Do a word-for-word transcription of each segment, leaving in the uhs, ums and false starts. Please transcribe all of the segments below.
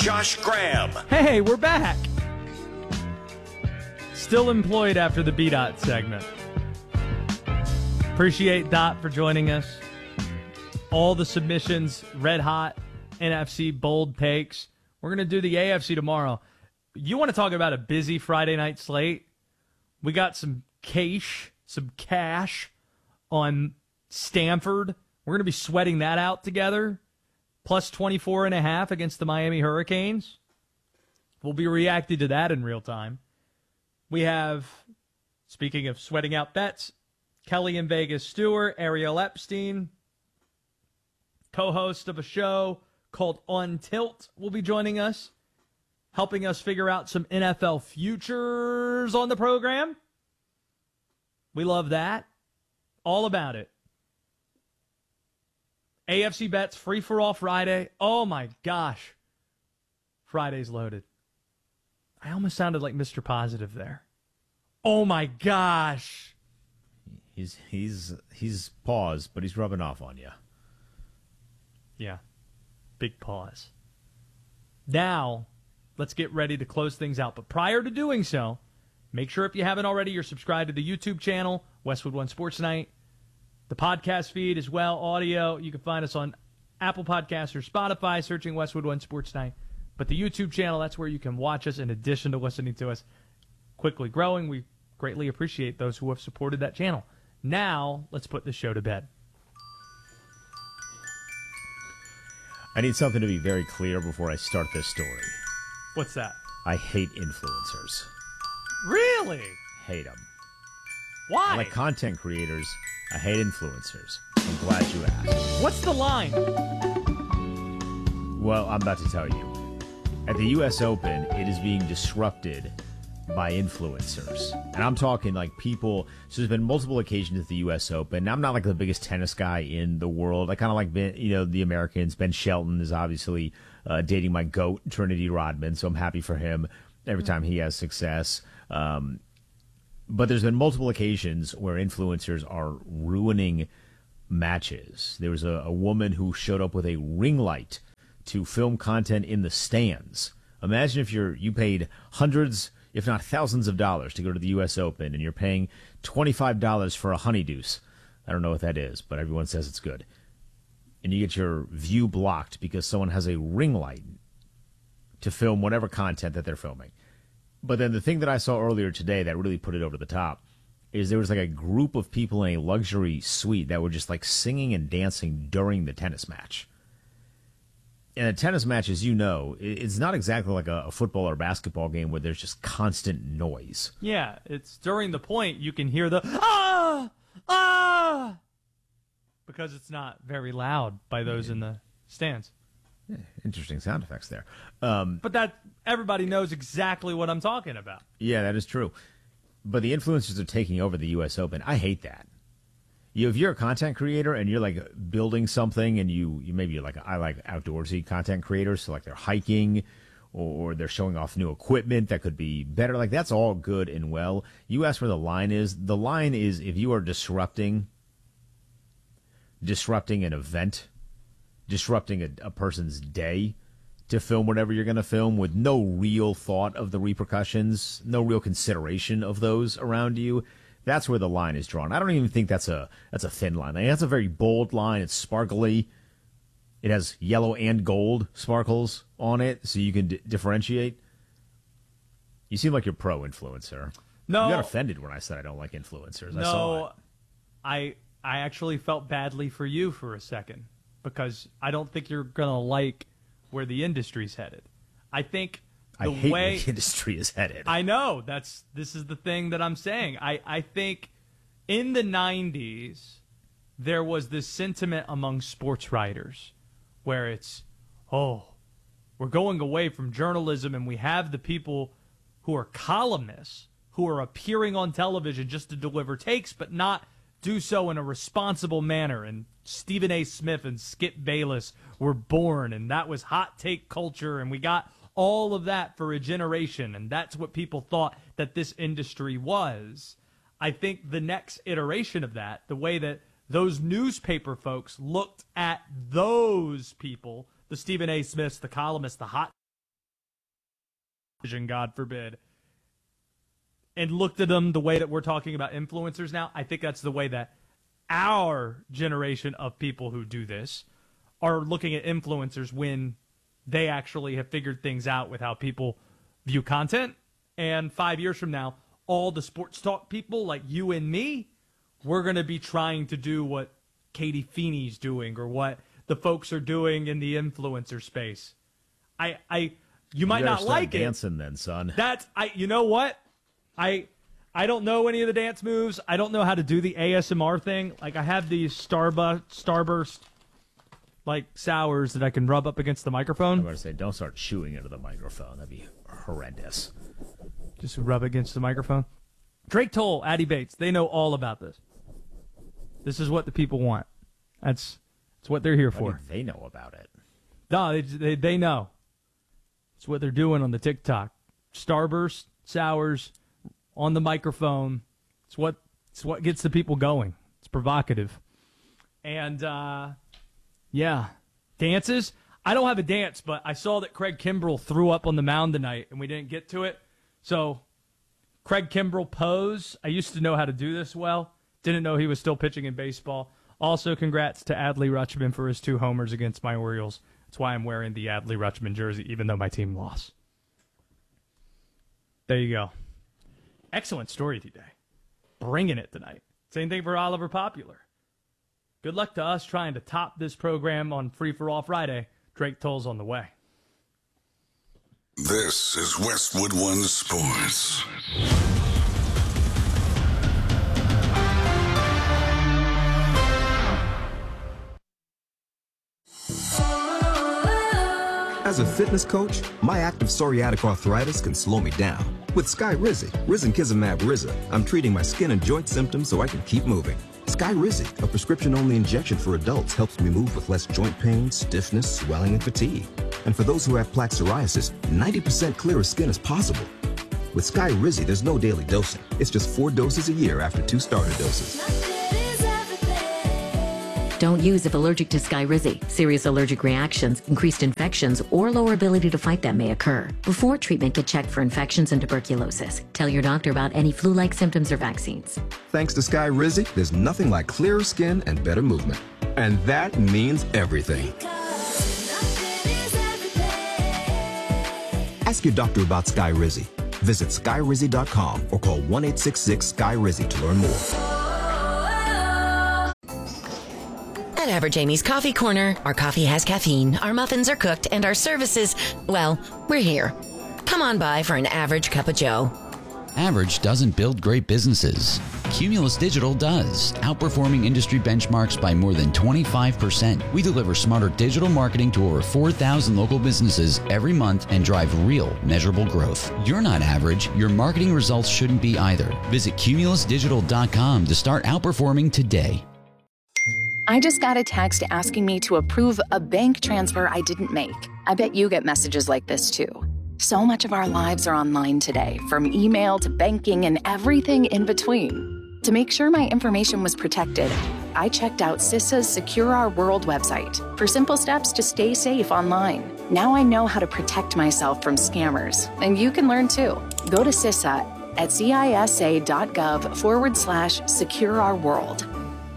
Josh Graham. Hey, we're back. Still employed after the B-Dot segment. Appreciate Dot for joining us. All the submissions, red hot, N F C bold takes. We're going to do the A F C tomorrow. You want to talk about a busy Friday night slate? We got some cash, some cash on Stanford. We're going to be sweating that out together. Plus twenty-four and a half against the Miami Hurricanes. We'll be reacting to that in real time. We have, speaking of sweating out bets, Kelly and Vegas Stewart, Ariel Epstein, co-host of a show called On Tilt, will be joining us, helping us figure out some N F L futures on the program. We love that. All about it. A F C Bets, free-for-all Friday. Oh, my gosh. Friday's loaded. I almost sounded like Mister Positive there. Oh, my gosh. He's he's he's paused, but he's rubbing off on you. Yeah. Big pause. Now, let's get ready to close things out. But prior to doing so, make sure if you haven't already, you're subscribed to the YouTube channel, Westwood One Sports Night. The podcast feed as well, audio. You can find us on Apple Podcasts or Spotify, searching Westwood One Sports Night. But the YouTube channel, that's where you can watch us in addition to listening to us. Quickly growing. We greatly appreciate those who have supported that channel. Now, let's put the show to bed. I need something to be very clear before I start this story. What's that? I hate influencers. Really? Hate them. Why? I like content creators. I hate influencers. I'm glad you asked. What's the line? Well, I'm about to tell you. At the U S Open, it is being disrupted by influencers. And I'm talking like people, so there's been multiple occasions at the U S Open. Now, I'm not like the biggest tennis guy in the world. I kind of like, Ben, you know, the Americans. Ben Shelton is obviously uh, dating my GOAT, Trinity Rodman, so I'm happy for him every time he has success. Um, but there's been multiple occasions where influencers are ruining matches. There was a, a woman who showed up with a ring light to film content in the stands. Imagine if you're you paid hundreds, if not thousands of dollars to go to the U S Open, and you're paying twenty-five dollars for a honeydeuce. I don't know what that is, but everyone says it's good. And you get your view blocked because someone has a ring light to film whatever content that they're filming. But then the thing that I saw earlier today that really put it over the top is there was like a group of people in a luxury suite that were just like singing and dancing during the tennis match. And a tennis match, as you know, it's not exactly like a football or basketball game where there's just constant noise. Yeah, it's during the point you can hear the ah, ah, because it's not very loud by those in the stands. Yeah, interesting sound effects there. Um, but that everybody knows exactly what I'm talking about. Yeah, that is true. But the influencers are taking over the U S Open. I hate that. You, if you're a content creator and you're like building something, and you, you maybe you're like I like outdoorsy content creators, so like they're hiking or, or they're showing off new equipment that could be better. Like that's all good and well. You ask where the line is. The line is if you are disrupting, disrupting an event, disrupting a, a person's day to film whatever you're going to film with no real thought of the repercussions, no real consideration of those around you. That's where the line is drawn. I don't even think that's a that's a thin line. I mean, that's a very bold line. It's sparkly. It has yellow and gold sparkles on it, so you can d- differentiate. You seem like you're pro-influencer. No. You got offended when I said I don't like influencers. No, I saw it. I, I actually felt badly for you for a second because I don't think you're going to like where the industry's headed. I think the I hate way where the industry is headed. I know. That's this is the thing that I'm saying. I, I think in the nineties, there was this sentiment among sports writers where it's, oh, we're going away from journalism and we have the people who are columnists who are appearing on television just to deliver takes but not do so in a responsible manner. And Stephen A. Smith and Skip Bayless were born, and that was hot take culture, and we got all of that for a generation, and that's what people thought that this industry was. I think the next iteration of that, the way that those newspaper folks looked at those people, the Stephen A. Smiths, the columnists, the hot television, God forbid, and looked at them the way that we're talking about influencers now, I think that's the way that our generation of people who do this are looking at influencers when they actually have figured things out with how people view content. And five years from now, all the sports talk people like you and me, we're going to be trying to do what Katie Feeney's doing or what the folks are doing in the influencer space. I, I, you might you not like dancing it. Dancing then, son. That's I. You know what? I, I don't know any of the dance moves. I don't know how to do the A S M R thing. Like I have these Starburst, Starburst, like sours that I can rub up against the microphone. I'm going to say, don't start chewing into the microphone. That'd be horrendous. Just rub against the microphone. Drake Toll, Addie Bates, they know all about this. This is what the people want. That's that's what they're here What for. do they know about it? No, they, they they know. It's what they're doing on the TikTok. Starburst, sours, on the microphone. It's what it's what gets the people going. It's provocative. And uh, yeah, dances. I don't have a dance, but I saw that Craig Kimbrell threw up on the mound tonight, and we didn't get to it. So, Craig Kimbrell pose. I used to know how to do this well. Didn't know he was still pitching in baseball. Also, congrats to Adley Rutschman for his two homers against my Orioles. That's why I'm wearing the Adley Rutschman jersey, even though my team lost. There you go. Excellent story today. Bringing it tonight. Same thing for Oliver Popular. Good luck to us trying to top this program on Free for All Friday. Drake Toll's on the way. This is Westwood One Sports. As a fitness coach, my active psoriatic arthritis can slow me down. With Skyrizi, Risankizumab Riza, I'm treating my skin and joint symptoms so I can keep moving. Skyrizi, a prescription-only injection for adults, helps me move with less joint pain, stiffness, swelling, and fatigue. And for those who have plaque psoriasis, ninety percent clearer skin is possible. With Skyrizi, there's no daily dosing. It's just four doses a year after two starter doses. Don't use if allergic to Skyrizi. Serious allergic reactions, increased infections, or lower ability to fight them may occur. Before treatment, get checked for infections and tuberculosis. Tell your doctor about any flu-like symptoms or vaccines. Thanks to Skyrizi, there's nothing like clearer skin and better movement. And that means everything. Ask your doctor about Skyrizi. Visit Skyrizi dot com or call one eight six six Skyrizi to learn more. At Average Amy's Coffee Corner, our coffee has caffeine, our muffins are cooked, and our services, well, we're here. Come on by for an average cup of joe. Average doesn't build great businesses. Cumulus Digital does, outperforming industry benchmarks by more than twenty-five percent. We deliver smarter digital marketing to over four thousand local businesses every month and drive real, measurable growth. You're not average. Your marketing results shouldn't be either. Visit Cumulus Digital dot com to start outperforming today. I just got a text asking me to approve a bank transfer I didn't make. I bet you get messages like this too. So much of our lives are online today, from email to banking and everything in between. To make sure my information was protected, I checked out CISA's Secure Our World website for simple steps to stay safe online. Now I know how to protect myself from scammers, and you can learn too. Go to CISA at cisa.gov forward slash secure our world.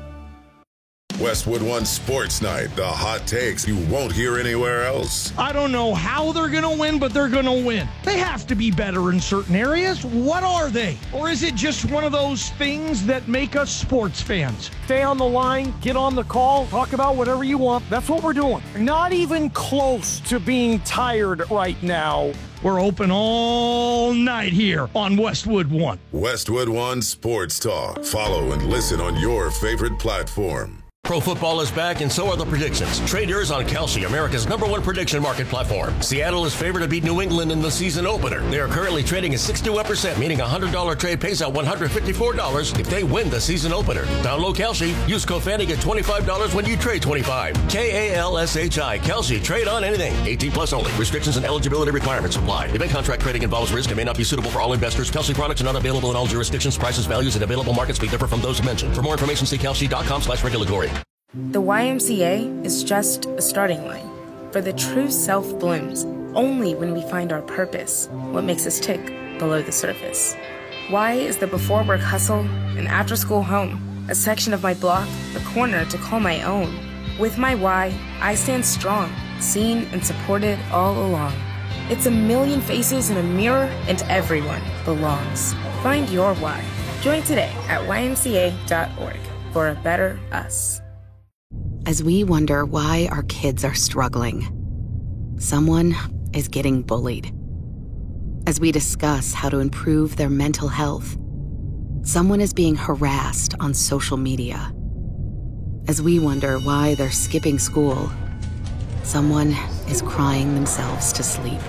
Westwood One Sports Night, the hot takes you won't hear anywhere else. I don't know how they're going to win, but they're going to win. They have to be better in certain areas. What are they? Or is it just one of those things that make us sports fans? Stay on the line, get on the call, talk about whatever you want. That's what we're doing. Not even close to being tired right now. We're open all night here on Westwood One. Westwood One Sports Talk. Follow and listen on your favorite platform. Pro football is back, and so are the predictions. Trade yours on Kalshi, America's number one prediction market platform. Seattle is favored to beat New England in the season opener. They are currently trading at sixty-one percent, meaning a one hundred dollars trade pays out one hundred fifty-four dollars if they win the season opener. Download Kalshi. Use code Fanny, get twenty-five dollars when you trade twenty-five. K A L S H I. Kalshi. Trade on anything. eighteen plus only. Restrictions and eligibility requirements apply. Event contract trading involves risk and may not be suitable for all investors. Kalshi products are not available in all jurisdictions. Prices, values, and available markets may differ from those mentioned. For more information, see Kalshi.com slash regulatory. The Y M C A is just a starting line. For the true self blooms, only when we find our purpose, what makes us tick below the surface. Why is the before work hustle an after school home, a section of my block, a corner to call my own? With my why, I stand strong, seen and supported all along. It's a million faces in a mirror, and everyone belongs. Find your why. Join today at Y M C A dot org for a better us. As we wonder why our kids are struggling, someone is getting bullied. As we discuss how to improve their mental health, someone is being harassed on social media. As we wonder why they're skipping school, someone is crying themselves to sleep.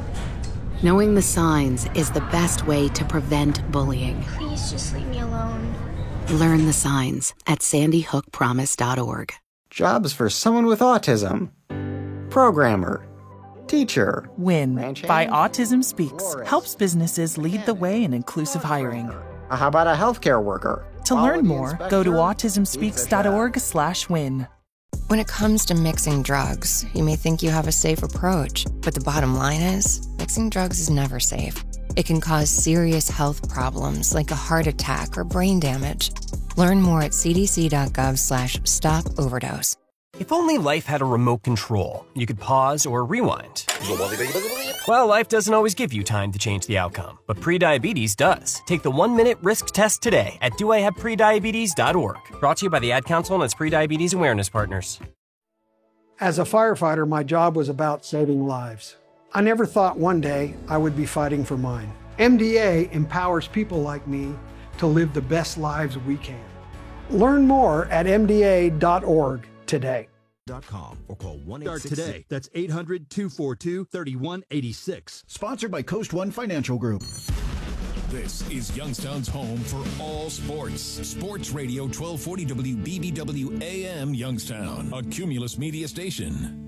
Knowing the signs is the best way to prevent bullying. Please just leave me alone. Learn the signs at sandy hook promise dot org. Jobs for someone with autism. Programmer. Teacher. WIN by Autism Speaks helps businesses lead the way in inclusive hiring. How about a healthcare worker? To learn more, go to autism speaks dot org slash win. When it comes to mixing drugs, you may think you have a safe approach, but the bottom line is, mixing drugs is never safe. It can cause serious health problems like a heart attack or brain damage. Learn more at c d c dot gov slash stop overdose. If only life had a remote control, you could pause or rewind. Well, life doesn't always give you time to change the outcome, but prediabetes does. Take the one-minute risk test today at do I have prediabetes dot org. Brought to you by the Ad Council and its prediabetes awareness partners. As a firefighter, my job was about saving lives. I never thought one day I would be fighting for mine. M D A empowers people like me to live the best lives we can. Learn more at m d a dot org today. Com or call one eight six six today. That's eight hundred, two four two, three one eight six. Sponsored by Coast One Financial Group. This is Youngstown's home for all sports. Sports Radio twelve forty W B B W A M Youngstown, a Cumulus media station.